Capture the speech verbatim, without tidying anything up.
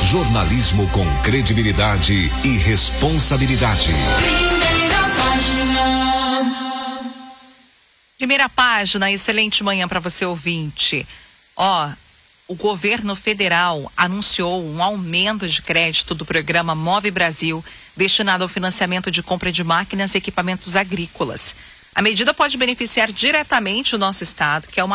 Jornalismo com credibilidade e responsabilidade. Primeira página. Primeira página, excelente manhã para você, ouvinte. Ó, o governo federal anunciou um aumento de crédito do programa Move Brasil, destinado ao financiamento de compra de máquinas e equipamentos agrícolas. A medida pode beneficiar diretamente o nosso estado, que é uma